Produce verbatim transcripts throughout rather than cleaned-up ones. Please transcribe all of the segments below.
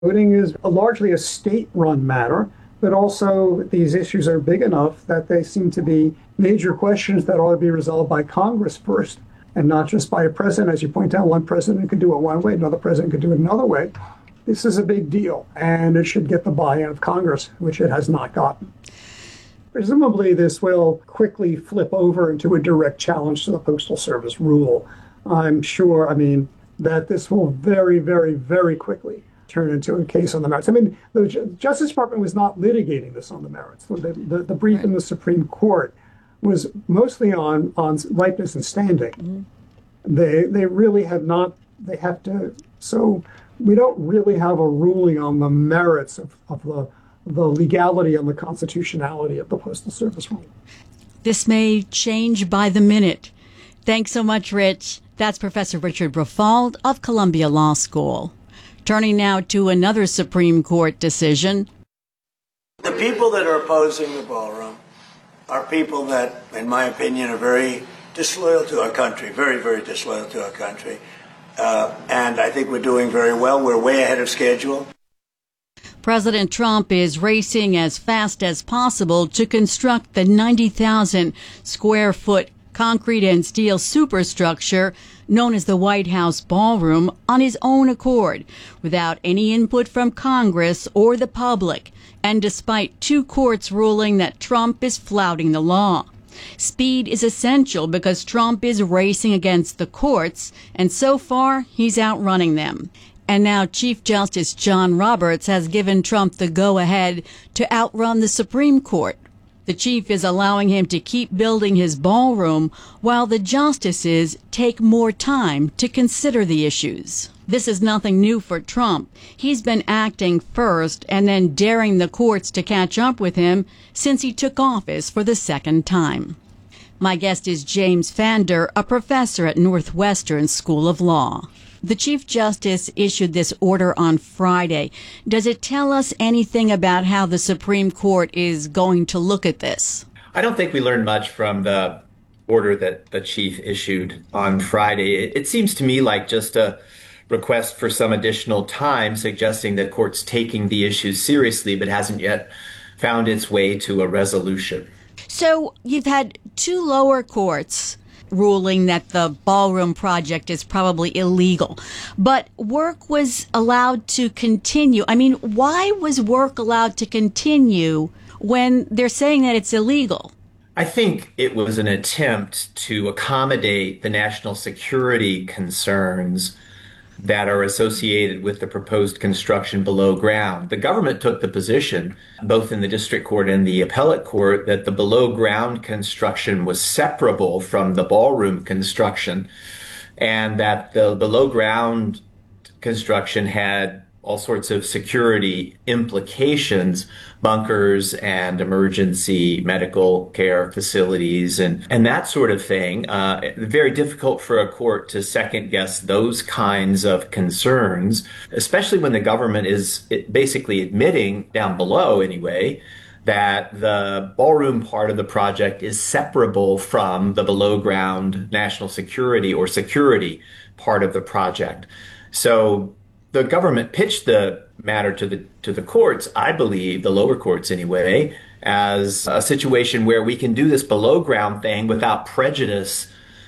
Voting is a largely a state-run matter, but also these issues are big enough that they seem to be major questions that ought to be resolved by Congress first, and not just by a president. As you point out, one president could do it one way, another president could do it another way. This is a big deal, and it should get the buy-in of Congress, which it has not gotten. Presumably, this will quickly flip over into a direct challenge to the Postal Service rule. I'm sure, I mean, that this will very, very, very quickly turn into a case on the merits. I mean, the Justice Department was not litigating this on the merits. The, the, the brief right. in the Supreme Court was mostly on, on ripeness and standing. Mm-hmm. They they really have not, they have to, so we don't really have a ruling on the merits of, of the, the legality and the constitutionality of the Postal Service rule. This may change by the minute. Thanks so much, Rich. That's Professor Richard Briffauld of Columbia Law School. Turning now to another Supreme Court decision. The people that are opposing the ballroom are people that, in my opinion, are very disloyal to our country, very, very disloyal to our country. Uh, and I think we're doing very well. We're way ahead of schedule. President Trump is racing as fast as possible to construct the ninety thousand square foot concrete and steel superstructure known as the White House Ballroom on his own accord, without any input from Congress or the public, and despite two courts ruling that Trump is flouting the law. Speed is essential because Trump is racing against the courts, and so far he's outrunning them. And now Chief Justice John Roberts has given Trump the go-ahead to outrun the Supreme Court. The chief is allowing him to keep building his ballroom while the justices take more time to consider the issues. This is nothing new for Trump. He's been acting first and then daring the courts to catch up with him since he took office for the second time. My guest is James Pfander, a professor at Northwestern School of Law. The Chief Justice issued this order on Friday. Does it tell us anything about how the Supreme Court is going to look at this? I don't think we learned much from the order that the Chief issued on Friday. It, it seems to me like just a request for some additional time, suggesting that court's taking the issues seriously, but hasn't yet found its way to a resolution. So you've had two lower courts ruling that the ballroom project is probably illegal, but work was allowed to continue. I mean, why was work allowed to continue when they're saying that it's illegal? I think it was an attempt to accommodate the national security concerns that are associated with the proposed construction below ground. The government took the position, both in the district court and the appellate court, that the below ground construction was separable from the ballroom construction, and that the below ground construction had all sorts of security implications, bunkers and emergency medical care facilities and, and that sort of thing. Uh, very difficult for a court to second guess those kinds of concerns, especially when the government is basically admitting, down below anyway, that the ballroom part of the project is separable from the below ground national security or security part of the project. So the government pitched the matter to the to the courts, I believe, the lower courts anyway, as a situation where we can do this below ground thing without prejudice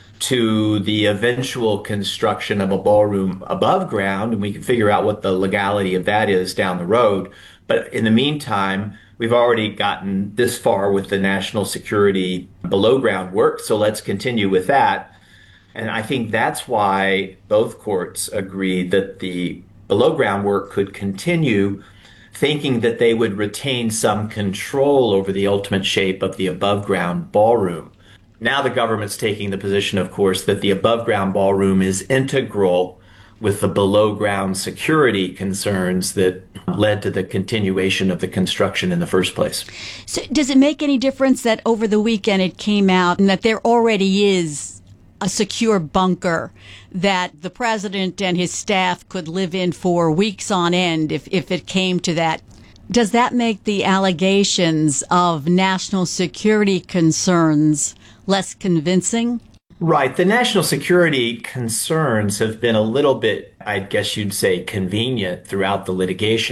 to the eventual construction of a ballroom above ground, and we can figure out what the legality of that is down the road. But in the meantime, we've already gotten this far with the national security below ground work, so let's continue with that. And I think that's why both courts agreed that the below ground work could continue, thinking that they would retain some control over the ultimate shape of the above ground ballroom. Now the government's taking the position, of course, that the above ground ballroom is integral with the below ground security concerns that led to the continuation of the construction in the first place. So does it make any difference that over the weekend it came out and that there already is a secure bunker that the president and his staff could live in for weeks on end if, if it came to that? Does that make the allegations of national security concerns less convincing? Right. The national security concerns have been a little bit, I guess you'd say, convenient throughout the litigation.